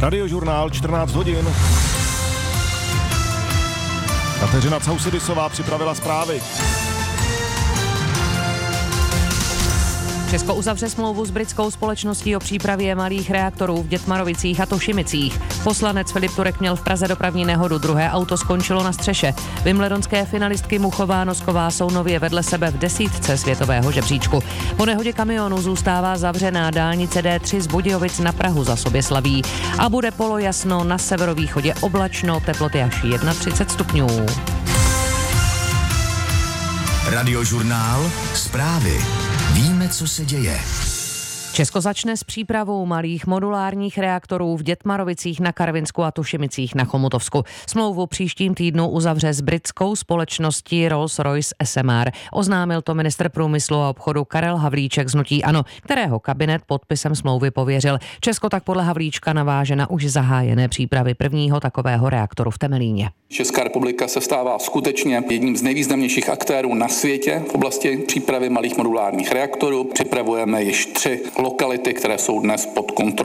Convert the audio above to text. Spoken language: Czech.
Radiožurnál 14 hodin. Kateřina Causidisová připravila zprávy. Česko uzavře smlouvu s britskou společností o přípravě malých reaktorů v Dětmarovicích a Tošimicích. Poslanec Filip Turek měl v Praze dopravní nehodu, druhé auto skončilo na střeše. Wimbledonské finalistky Muchová Nosková jsou nově vedle sebe v 10 světového žebříčku. Po nehodě kamionu zůstává zavřená dálnice D3 z Budějovic na Prahu za Soběslaví a bude polojasno, na severovýchodě oblačno, teploty až 31 stupňů. Radiožurnál zprávy. Víme, co se děje. Česko začne s přípravou malých modulárních reaktorů v Dětmarovicích na Karvinsku a Tušimicích na Chomutovsku. Smlouvu příštím týdnu uzavře s britskou společností Rolls-Royce SMR. Oznámil to ministr průmyslu a obchodu Karel Havlíček z hnutí ANO, kterého kabinet podpisem smlouvy pověřil. Česko tak podle Havlíčka naváže na už zahájené přípravy prvního takového reaktoru v Temelíně. Česká republika se stává skutečně jedním z nejvýznamnějších aktérů na světě v oblasti přípravy malých modulárních reaktorů. Připravujeme již 3 lokality, které jsou dnes pod kontrolou